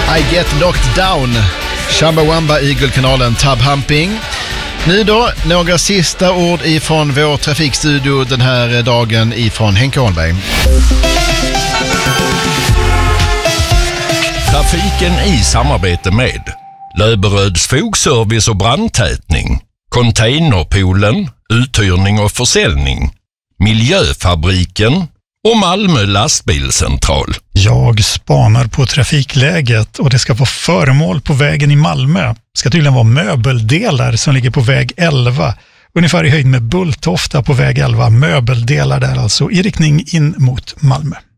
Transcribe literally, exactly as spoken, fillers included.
I Get Knocked Down, Chumbawamba i Guldkanalen, Tubhumping. Nu då, några sista ord ifrån vår trafikstudio den här dagen ifrån Henke Holmberg. Trafiken i samarbete med Löberöds fogservice och brandtätning, Containerpoolen, uthyrning och försäljning, Miljöfabriken och Malmö lastbilscentral. Jag spanar på trafikläget och det ska vara föremål på vägen i Malmö. Det ska tydligen vara möbeldelar som ligger på väg elva. Ungefär i höjd med Bulltofta på väg elva. Möbeldelar där alltså i riktning in mot Malmö.